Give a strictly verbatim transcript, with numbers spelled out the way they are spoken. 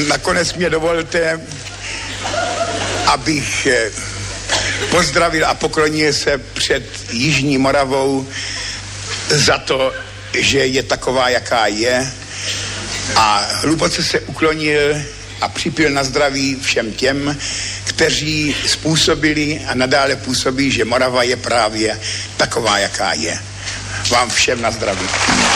nakonec mě dovolte, abych pozdravil a poklonil se před Jižní Moravou za to, že je taková, jaká je, a hluboce se uklonil a připil na zdraví všem těm, kteří způsobili a nadále působí, že Morava je právě taková, jaká je. Vám všem na zdraví.